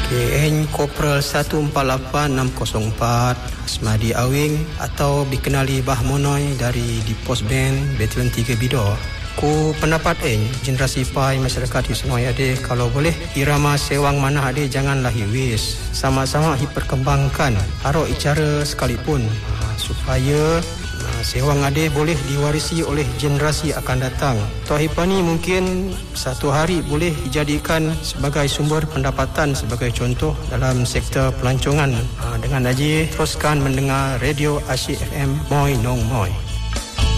KN Kopral 148604 Asmadi Awing atau dikenali Bah Monoy dari di Pos Band Batalion 3 Bidor. Ku pendapat generasi pai masyarakat di Sungai ade kalau boleh irama sewang mana ade janganlah hiwis. Sama-sama diperkembangkan harok icara sekalipun supaya sewang ade boleh diwarisi oleh generasi akan datang. Tohipani mungkin satu hari boleh dijadikan sebagai sumber pendapatan sebagai contoh dalam sektor pelancongan. Dengan aja teruskan mendengar Radio Asyik FM Moi Nong Moi.